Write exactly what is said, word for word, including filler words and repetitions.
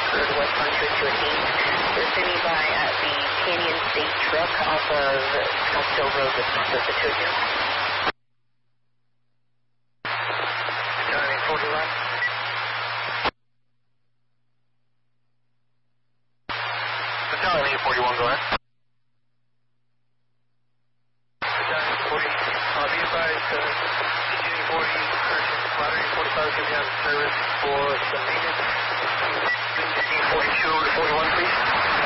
Oxford, West Country to an eight. We're sitting by at the Canyon State Truck off of Scottsdale Road with South Petunia. Battalion forty-one. Battalion eight forty-one, go ahead. Battalion forty, uh, be advised, uh, C G forty, Battery forty-five, giving out service for some maintenance. forty-two to forty-one, please.